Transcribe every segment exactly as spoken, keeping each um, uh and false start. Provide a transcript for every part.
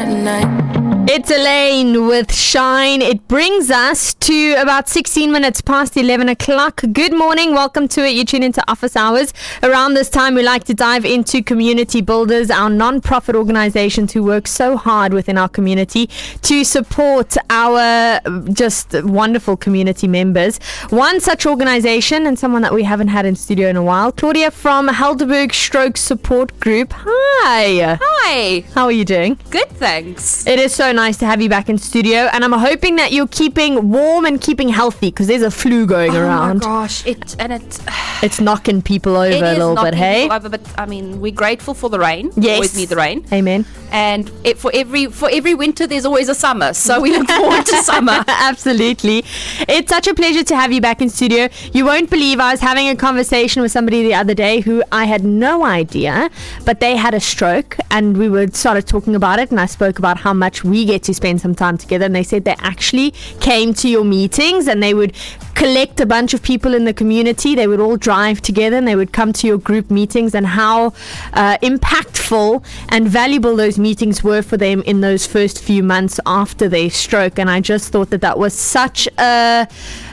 at night. It's Elaine with Shine. It brings us to about sixteen minutes past eleven o'clock. Good morning. Welcome to it. You tune into Office Hours. Around this time, we like to dive into Community Builders, our non-profit organizations who work so hard within our community to support our just wonderful community members. One such organization, and someone that we haven't had in studio in a while, Claudia from Helderberg Stroke Support Group. Hi. Hi. How are you doing? Good, thanks. It is so nice to have you back in studio, and I'm hoping that you're keeping warm and keeping healthy, because there's a flu going oh around. Oh my gosh, it and it it's knocking people over it a little bit, hey? Over, but I mean, we're grateful for the rain. Yes. Always need the rain. Amen. And it, for every for every winter, there's always a summer. So we look forward to summer. Absolutely. It's such a pleasure to have you back in studio. You won't believe I was having a conversation with somebody the other day who I had no idea, but they had a stroke, and we were started talking about it, and I spoke about how much we get to spend some time together, and they said they actually came to your meetings and they would collect a bunch of people in the community. They would all drive together and they would come to your group meetings, and how uh, impactful and valuable those meetings were for them in those first few months after their stroke. And I just thought that that was such a,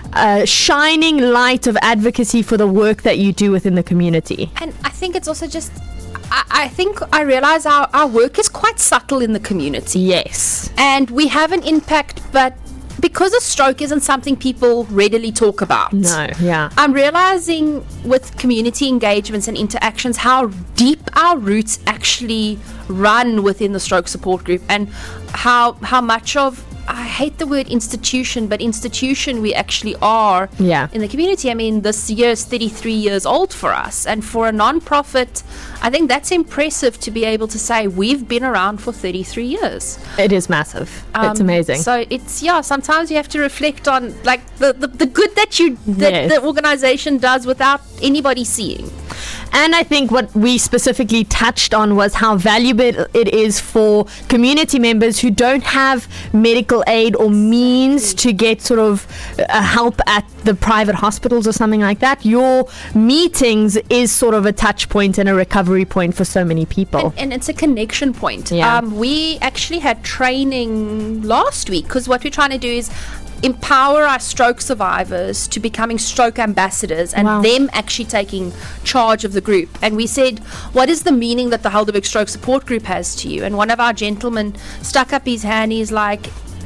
a shining light of advocacy for the work that you do within the community. And I think it's also just I, I think I realize our, our work is quite subtle in the community. Yes. And we have an impact, but because a stroke isn't something people readily talk about. No, yeah. I'm realizing with community engagements and interactions how deep our roots actually run within the stroke support group, and how how much of, I hate the word institution, but institution we actually are yeah. in the community. I mean, this year is thirty-three years old for us, and for a non-profit, I think that's impressive to be able to say we've been around for thirty-three years. It is massive. Um, it's amazing. So it's, yeah, sometimes you have to reflect on like the, the, the good that you that Yes. the organization does without anybody seeing. And I think what we specifically touched on was how valuable it is for community members who don't have medical aid or means to get sort of uh, help at the private hospitals or something like that. Your meetings is sort of a touch point and a recovery point for so many people. And, and it's a connection point. Yeah. Um, we actually had training last week, because what we're trying to do is empower our stroke survivors to becoming stroke ambassadors, and Wow. them actually taking charge of the group. And we said, what is the meaning that the Helderberg Stroke Support Group has to you? And one of our gentlemen stuck up his hand. He's like,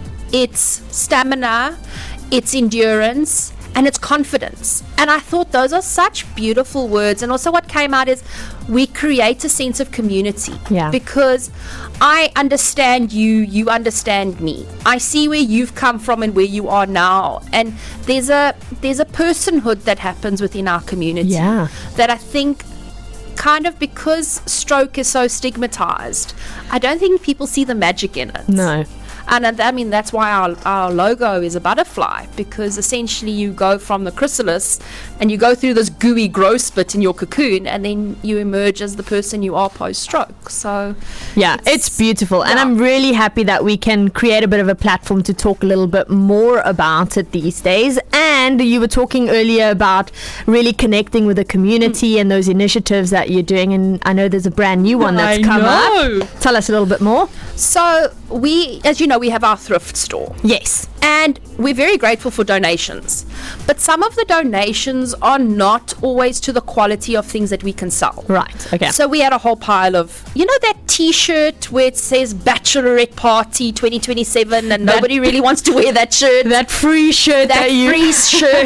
it's stamina, it's endurance, and it's confidence. And I thought those are such beautiful words. And also what came out is we create a sense of community. Yeah. Because I understand you, you understand me. I see where you've come from and where you are now. And there's a there's a personhood that happens within our community. Yeah. That I think kind of, because stroke is so stigmatized, I don't think people see the magic in it. No. And uh, I mean, that's why our, our logo is a butterfly, because essentially you go from the chrysalis and you go through this gooey growth spurt in your cocoon, and then you emerge as the person you are post-stroke. So yeah, it's, it's beautiful. And yeah. I'm really happy that we can create a bit of a platform to talk a little bit more about it these days. And you were talking earlier about really connecting with the community mm. and those initiatives that you're doing. And I know there's a brand new one that's I come know. up. Tell us a little bit more. So we, as you know, we have our thrift store. Yes. And we're very grateful for donations. But some of the donations are not always to the quality of things that we can sell. Right, okay. So we had a whole pile of, you know, that T-shirt where it says Bachelorette Party twenty twenty-seven, and that nobody really wants to wear that shirt. That free shirt that, that you... free shirt.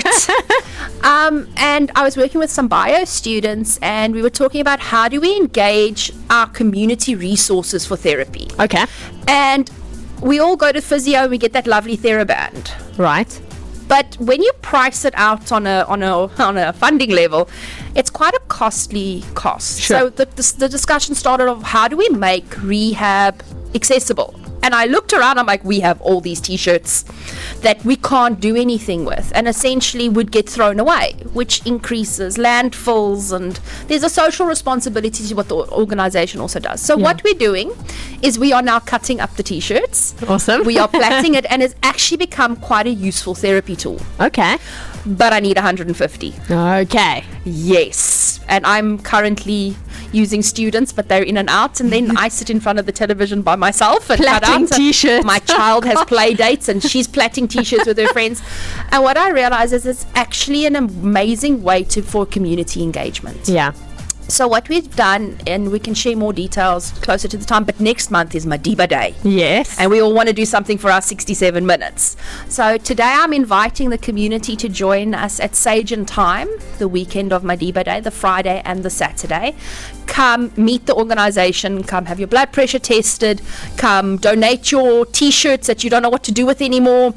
um, and I was working with some bio students, and we were talking about how do we engage our community resources for therapy. Okay. And we all go to physio and we get that lovely TheraBand. Right. But when you price it out on a on a on a funding level, it's quite a costly cost. Sure. So the, the the discussion started of how do we make rehab accessible? And I looked around, I'm like, we have all these T-shirts that we can't do anything with, and essentially would get thrown away, which increases landfills, and there's a social responsibility to what the organization also does. So yeah. what we're doing is we are now cutting up the T-shirts. Awesome. We are platting it, and it's actually become quite a useful therapy tool. Okay. But I need one hundred fifty. Okay. Yes, and I'm currently using students, but they're in and out, and then I sit in front of the television by myself and cut Plaiting out. t-shirts. My child has play dates, and she's plaiting t-shirts with her friends. And what I realize is it's actually an amazing way to for community engagement. Yeah. So what we've done, and we can share more details closer to the time, but next month is Madiba Day. Yes. And we all want to do something for our sixty-seven minutes. So today I'm inviting the community to join us at Sage and Time, the weekend of Madiba Day, the Friday and the Saturday. Come meet the organization, come have your blood pressure tested, come donate your t-shirts that you don't know what to do with anymore,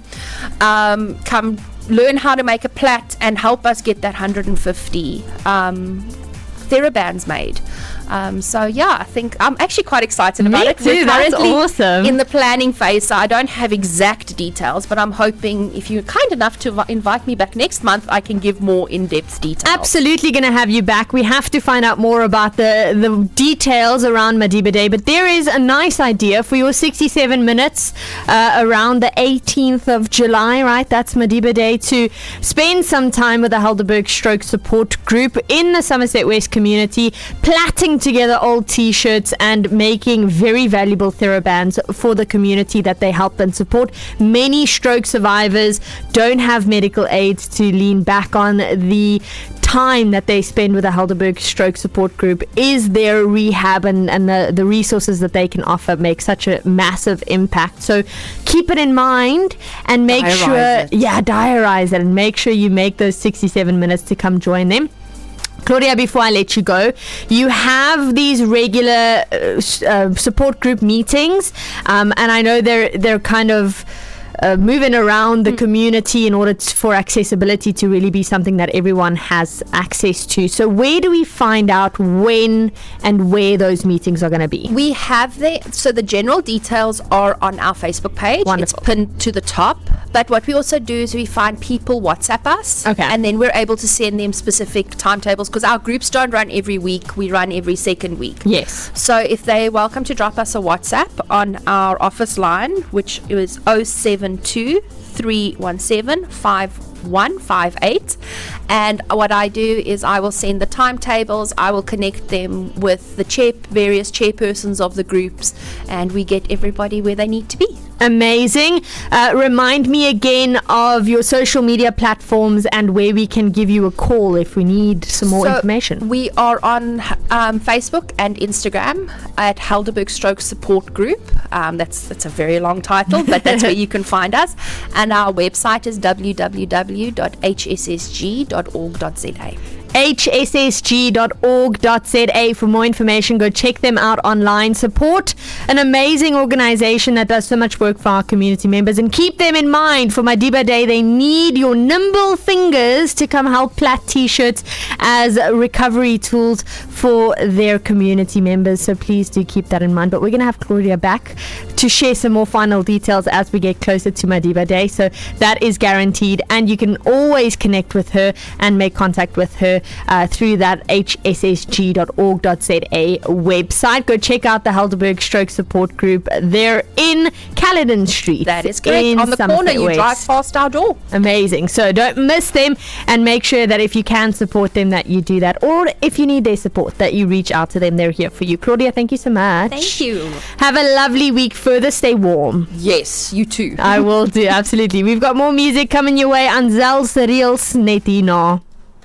um, come learn how to make a plait and help us get that one hundred fifty um, TheraBands made. Um, so yeah, I think I'm actually quite excited about Me it. too, We're that's currently awesome. in the planning phase, so I don't have exact details, but I'm hoping if you're kind enough to vi- invite me back next month, I can give more in-depth details. Absolutely going to have you back. We have to find out more about the, the details around Madiba Day, but there is a nice idea for your sixty-seven minutes uh, around the eighteenth of July, right? That's Madiba Day, to spend some time with the Helderberg Stroke Support Group in the Somerset West community, plaiting together old t-shirts and making very valuable TheraBands for the community that they help and support. Many stroke survivors don't have medical aids to lean back on. The time that they spend with the Helderberg Stroke Support Group is their rehab, and, and the, the resources that they can offer make such a massive impact. So keep it in mind and make Diarize sure, it. yeah, diarize it and make sure you make those sixty-seven minutes to come join them. Claudia, before I let you go, you have these regular uh, s- uh, support group meetings, um, and I know they're they're kind of uh, moving around the mm. community in order t- for accessibility to really be something that everyone has access to. So where do we find out when and where those meetings are going to be? We have the so the general details are on our Facebook page. Wonderful. It's pinned to the top. But what we also do is we find people WhatsApp us, Okay. and then we're able to send them specific timetables, because our groups don't run every week; we run every second week. Yes. So if they're welcome to drop us a WhatsApp on our office line, which is oh seven two, three one seven, five one five eight, and what I do is I will send the timetables, I will connect them with the chair, various chairpersons of the groups, and we get everybody where they need to be. Amazing. Uh, remind me again of your social media platforms and where we can give you a call if we need some more So information. We are on um, Facebook and Instagram at Helderberg Stroke Support Group. Um, that's that's a very long title, but that's where you can find us. And our website is w w w dot h s s g dot org dot z a. h s s g dot org dot z a for more information. Go check them out online. Support an amazing organization that does so much work for our community members, and keep them in mind for Madiba Day. They need your nimble fingers to come help plait t-shirts as recovery tools for their community members. So please do keep that in mind. But we're going to have Claudia back to share some more final details as we get closer to Madiba Day. So that is guaranteed, and you can always connect with her and make contact with her uh, through that h s s g dot org dot z a website. Go check out the Helderberg Stroke Support Group. They're in Caledon Street. That is correct. in On the Somerset corner, you West. drive past our door. Amazing. So don't miss them, and make sure that if you can support them, that you do that. Or if you need their support, that you reach out to them. They're here for you. Claudia, thank you so much. Thank you. Have a lovely week further. Stay warm. Yes, you too. I will do, absolutely. We've got more music coming your way. Anzel Cyril Snetino.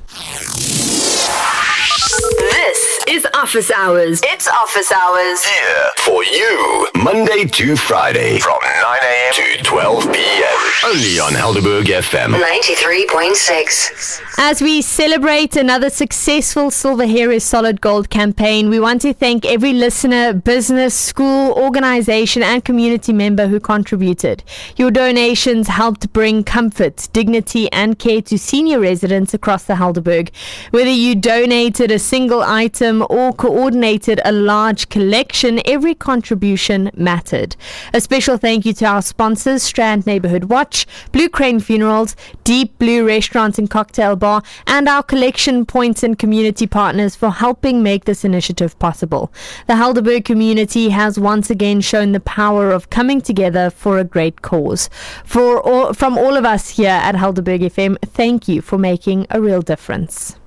This is Office Hours. It's Office Hours. Here for you, Monday to Friday from nine a.m. to twelve p.m. Only on Helderberg F M. ninety-three point six. As we celebrate another successful Silver Hair is Solid Gold campaign, we want to thank every listener, business, school, organization, and community member who contributed. Your donations helped bring comfort, dignity, and care to senior residents across the Helderberg. Whether you donated a single item or coordinated a large collection, every contribution mattered. A special thank you to our sponsors, Strand Neighborhood Watch, Blue Crane Funerals, Deep Blue Restaurant and Cocktail Bar, and our collection points and community partners for helping make this initiative possible. The Helderberg community has once again shown the power of coming together for a great cause. For all, from all of us here at Helderberg F M, thank you for making a real difference.